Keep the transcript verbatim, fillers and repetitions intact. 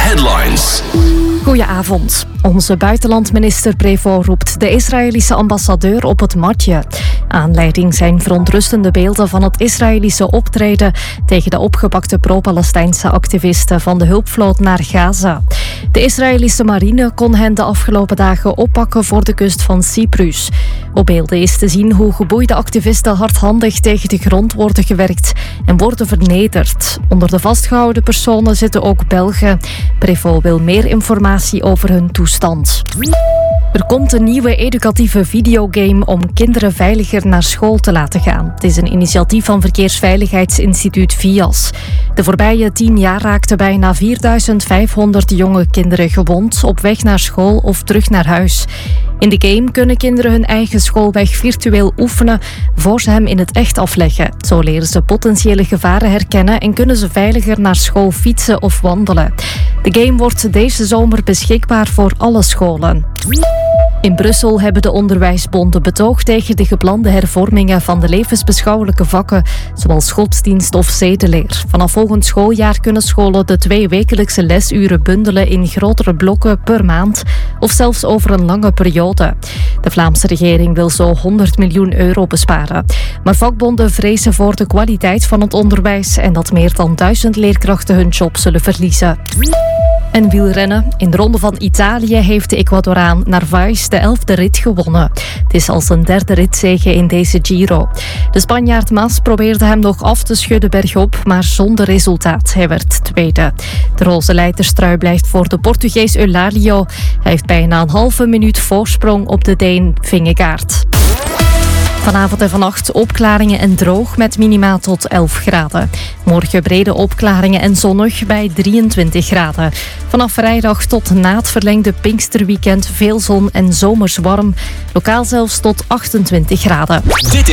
Headlines. Goedenavond. Onze buitenlandminister Prevost roept de Israëlische ambassadeur op het matje. Aanleiding zijn verontrustende beelden van het Israëlische optreden tegen de opgepakte pro-Palestijnse activisten van de hulpvloot naar Gaza. De Israëlische marine kon hen de afgelopen dagen oppakken voor de kust van Cyprus. Op beelden is te zien hoe geboeide activisten hardhandig tegen de grond worden gewerkt en worden vernederd. Onder de vastgehouden personen zitten ook Belgen. Prevost wil meer informatie over hun toestand. Er komt een nieuwe educatieve videogame om kinderen veiliger naar school te laten gaan. Het is een initiatief van Verkeersveiligheidsinstituut V I A S. De voorbije tien jaar raakten bijna vierduizend vijfhonderd jonge kinderen gewond op weg naar school of terug naar huis. In de game kunnen kinderen hun eigen schoolweg virtueel oefenen voor ze hem in het echt afleggen. Zo leren ze potentiële gevaren herkennen en kunnen ze veiliger naar school fietsen of wandelen. De game wordt deze zomer beschikbaar voor alle scholen. In Brussel hebben de onderwijsbonden betoogd tegen de geplande hervormingen van de levensbeschouwelijke vakken, zoals godsdienst of zedeleer. Vanaf volgend schooljaar kunnen scholen de twee wekelijkse lesuren bundelen in grotere blokken per maand of zelfs over een lange periode. De Vlaamse regering wil zo honderd miljoen euro besparen. Maar vakbonden vrezen voor de kwaliteit van het onderwijs en dat meer dan duizend leerkrachten hun job zullen verliezen. En wielrennen. In de Ronde van Italië heeft de Ecuadoraan Narvaez de elfde rit gewonnen. Het is als een derde ritzege in deze Giro. De Spanjaard Mas probeerde hem nog af te schudden bergop, maar zonder resultaat. Hij werd tweede. De roze leiderstrui blijft voor de Portugees Eulalia. Hij heeft bijna een halve minuut voorsprong op de Deen Vingegaard. Vanavond en vannacht opklaringen en droog met minima tot elf graden. Morgen brede opklaringen en zonnig bij drieëntwintig graden. Vanaf vrijdag tot na het verlengde Pinksterweekend veel zon en zomers warm. Lokaal zelfs tot achtentwintig graden.